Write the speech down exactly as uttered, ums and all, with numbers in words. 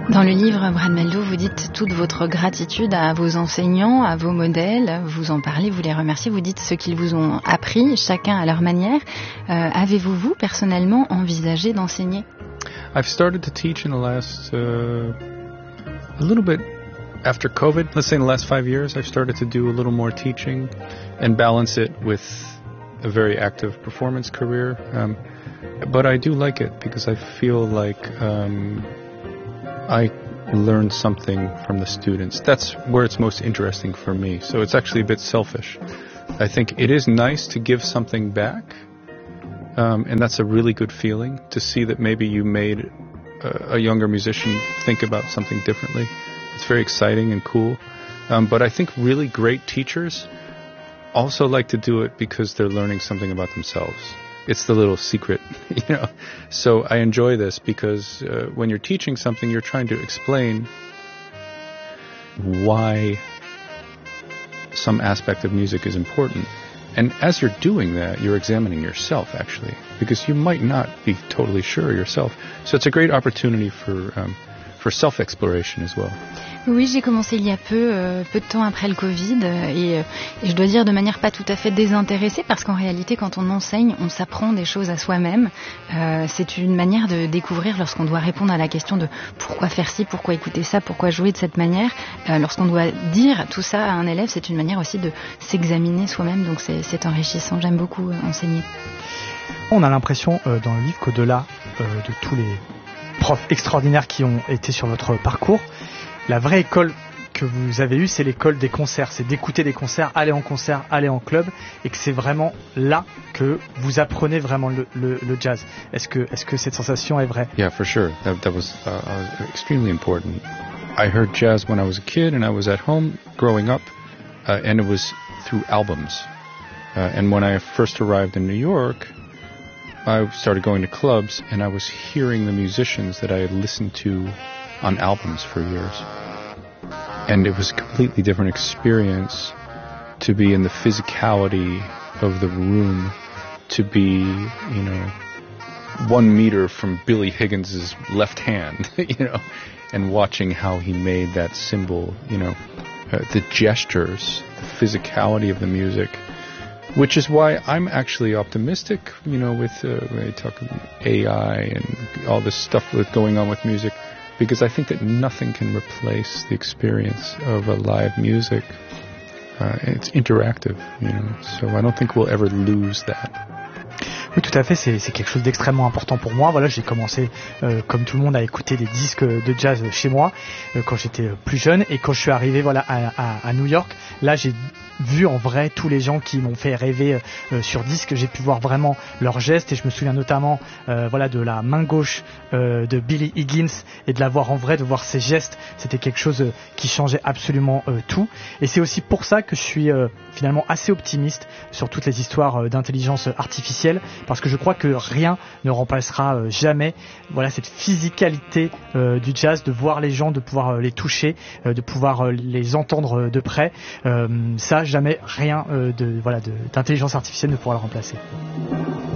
Dans le livre, Brad Mehldau, vous dites toute votre gratitude à vos enseignants, à vos modèles. Vous en parlez, vous les remerciez, vous dites ce qu'ils vous ont appris, chacun à leur manière. Euh, avez-vous, vous, personnellement, envisagé d'enseigner? I've started to teach in the last, uh, a little bit after COVID. Let's say in the last five years, I've started to do a little more teaching and balance it with a very active performance career. Um, but I do like it because I feel like um, I learn something from the students. That's where it's most interesting for me. So it's actually a bit selfish. I think it is nice to give something back. Um, and that's a really good feeling to see that maybe you made a, a younger musician think about something differently. It's very exciting and cool. Um, but I think really great teachers also like to do it because they're learning something about themselves. It's the little secret, you know. So I enjoy this because uh, when you're teaching something, you're trying to explain why some aspect of music is important. And as you're doing that, you're examining yourself, actually, because you might not be totally sure yourself. So it's a great opportunity for um, for self-exploration as well. Oui, j'ai commencé il y a peu, euh, peu de temps après le Covid, euh, et, euh, et je dois dire de manière pas tout à fait désintéressée, parce qu'en réalité, quand on enseigne, on s'apprend des choses à soi-même. Euh, c'est une manière de découvrir lorsqu'on doit répondre à la question de pourquoi faire ci, pourquoi écouter ça, pourquoi jouer de cette manière. Euh, lorsqu'on doit dire tout ça à un élève, c'est une manière aussi de s'examiner soi-même, donc c'est, c'est enrichissant. J'aime beaucoup euh, enseigner. On a l'impression euh, dans le livre qu'au-delà euh, de tous les profs extraordinaires qui ont été sur votre parcours, la vraie école que vous avez eue, c'est l'école des concerts. C'est d'écouter des concerts, aller en concert, aller en club, et que c'est vraiment là que vous apprenez vraiment le, le, le jazz. Est-ce que, est-ce que cette sensation est vraie? Yeah, for sure. That, that was uh, extremely important. I heard jazz when I was a kid and I was at home growing up, uh, and it was through albums. Uh, and when I first arrived in New York, I started going to clubs and I was hearing the musicians that I had listened to on albums for years. And it was a completely different experience to be in the physicality of the room, to be, you know, one meter from Billy Higgins's left hand, you know, and watching how he made that symbol, you know, uh, the gestures, the physicality of the music. Which is why I'm actually optimistic, you know, with uh, when they talk about A I and all this stuff that's going on with music, because I think that nothing can replace the experience of a live music. Uh, it's interactive, you know, so I don't think we'll ever lose that. Oui, tout à fait, c'est, c'est quelque chose d'extrêmement important pour moi. Voilà, j'ai commencé, euh, comme tout le monde, à écouter des disques de jazz chez moi euh, quand j'étais plus jeune, et quand je suis arrivé voilà à, à, à New York, là j'ai vu en vrai tous les gens qui m'ont fait rêver euh, sur disque. J'ai pu voir vraiment leurs gestes, et je me souviens notamment euh, voilà de la main gauche euh, de Billy Higgins, et de la voir en vrai, de voir ses gestes, c'était quelque chose euh, qui changeait absolument euh, tout. Et c'est aussi pour ça que je suis euh, finalement assez optimiste sur toutes les histoires euh, d'intelligence artificielle, parce que je crois que rien ne remplacera euh, jamais voilà cette physicalité euh, du jazz, de voir les gens, de pouvoir euh, les toucher, euh, de pouvoir euh, les entendre euh, de près. Euh, ça, jamais rien euh, de voilà de, d'intelligence artificielle ne pourra le remplacer.